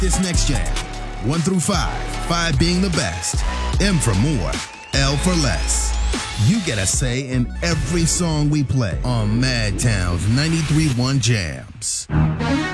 this next jam. 1 through 5, 5 being the best, M for more, L for less. You get a say in every song we play on Madtown's 93.1 Jams.